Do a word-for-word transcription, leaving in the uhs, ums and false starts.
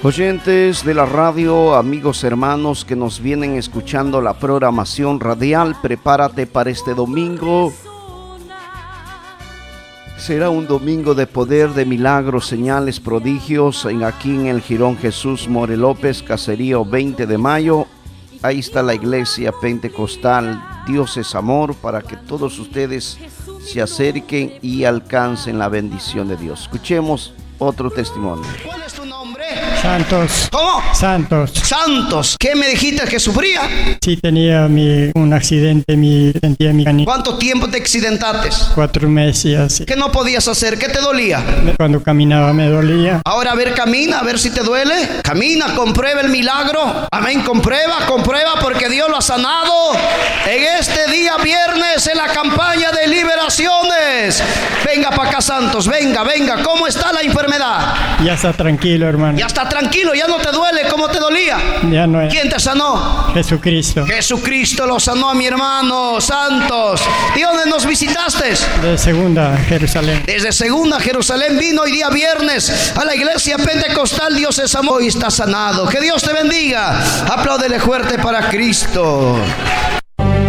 Oyentes de la radio, amigos hermanos que nos vienen escuchando la programación radial, prepárate para este domingo. Será un domingo de poder, de milagros, señales, prodigios, en, aquí en el Jirón Jesús More López, Caserío veinte de mayo. Ahí está la iglesia pentecostal Dios es Amor, para que todos ustedes se acerquen y alcancen la bendición de Dios. Escuchemos otro testimonio. ¿Cuál es tu nombre? Santos. ¿Cómo? Santos. Santos. ¿Qué me dijiste que sufría? Sí, tenía mi, un accidente, mi, sentía mi canilla. ¿Cuánto tiempo te accidentaste? Cuatro meses así. ¿Qué no podías hacer? ¿Qué te dolía? Cuando caminaba me dolía. Ahora a ver, camina, a ver si te duele. Camina, comprueba el milagro. Amén, comprueba, comprueba, porque Dios lo ha sanado. En este día viernes, en la campaña de liberaciones. Venga para acá, Santos, venga, venga. ¿Cómo está la enfermedad? Ya está tranquilo, hermano. Ya está tranquilo, ya no te duele. ¿Cómo te dolía? Ya no es. ¿Quién te sanó? Jesucristo. Jesucristo lo sanó a mi hermano. Santos. ¿Y dónde nos visitaste? De Segunda Jerusalén. Desde Segunda Jerusalén vino hoy día viernes a la iglesia pentecostal Dios es Amor y está sanado. Que Dios te bendiga. Apláudele fuerte para Cristo.